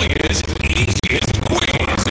Australia's easiest quiz.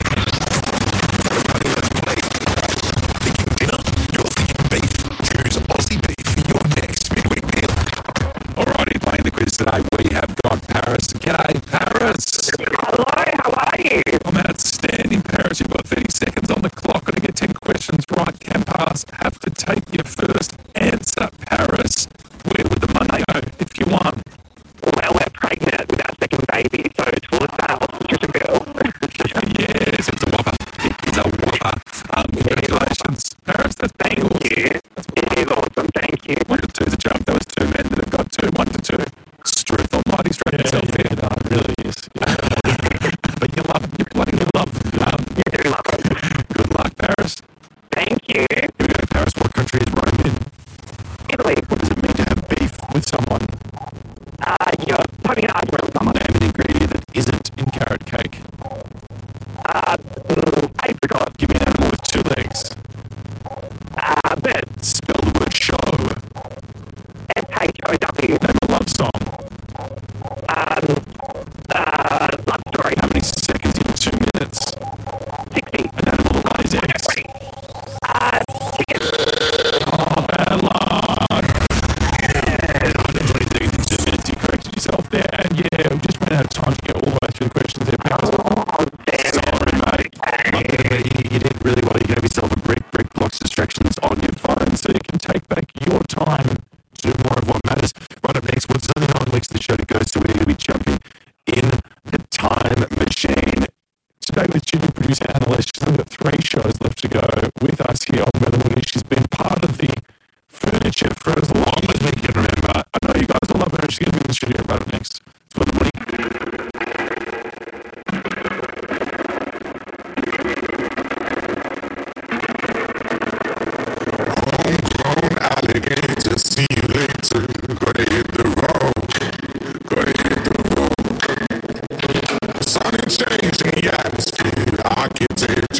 Thinking dinner? You're thinking beef. Choose Aussie beef for your next midweek meal. Alrighty, playing the quiz today, we have got Paris. G'day, Paris. Hello, how are you? I'm outstanding, Paris. You've got 30 seconds on the clock. Got to get 10 questions right. Can pass. Have to take your first answer, Paris. Where would the money go if you won? Well, we're pregnant with our second baby, so it's full of sales. It's just a girl. Yes, it's a whopper. It's a whopper. Congratulations, Paris. That's Thank you. It is awesome, thank you. 1 to 2 is a jump. There was two men that have got 2. 1 to 2. Struth Almighty struck himself there. No, it really is. But you love, you bloody love. You do love it. Good luck, Paris. Thank you. Here we go, Paris. What country is Rome in? Italy. What does it mean to have beef with someone? You're having an argument with someone. Name an ingredient that isn't in carrot cake. Apricot. Give me an animal with 2 legs. Bird. Spell the word show. SHOW. Name a love song. Love story. How many seconds in 2 minutes? 60. An animal that lays eggs. Chicken. Oh, bad luck. 120 seconds in 2 minutes. You corrected yourself there. And yeah, we just ran out of time to get all the way through the questions there, Paris. Oh, damn. Sorry, mate. You did really well. You gave yourself a brick blocks distractions on your phone so you can take back your time to do more of what matters. Right up next, once only 9 weeks of the show to go, so we need to be jumping in the time machine. Today with junior producer Annalise, she's only got 3 shows left to go with us here on Melody. She's been part of the furniture for as long as we can remember. I know you guys will love her. She's going to be in the studio right up next. It's for the morning. Homegrown alligator, see you later. Gotta hit the road. Gotta hit the road. The sun is changing the atmosphere. Architect